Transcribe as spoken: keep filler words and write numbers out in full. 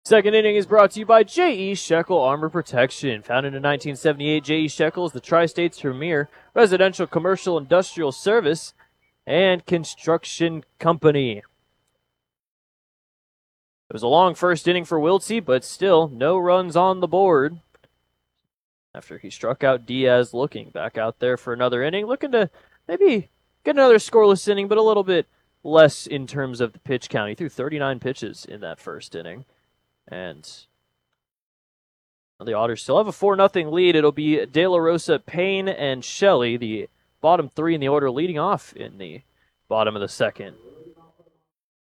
Second inning is brought to you by J E. Shekel Armor Protection. Founded in nineteen seventy-eight, J E. Shekel is the Tri-State's premier residential, commercial, industrial service and construction company. It was a long first inning for Wiltsey, but still no runs on the board after he struck out Diaz. Looking back out there for another inning, looking to maybe get another scoreless inning, but a little bit less in terms of the pitch count. He threw thirty-nine pitches in that first inning. And the Otters still have a four nothing lead. It'll be De La Rosa, Payne, and Shelley, the bottom three in the order, leading off in the bottom of the second.